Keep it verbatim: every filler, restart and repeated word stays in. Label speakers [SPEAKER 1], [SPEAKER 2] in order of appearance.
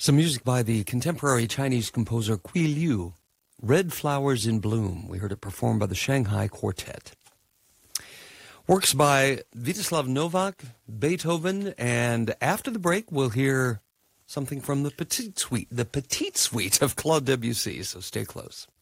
[SPEAKER 1] Some music by the contemporary Chinese composer Qui Liu, Red Flowers in Bloom. We heard it performed by the Shanghai Quartet. Works by Vítězslav Novák, Beethoven, and after the break, we'll hear something from the Petite Suite, the Petite Suite of Claude Debussy, so stay close.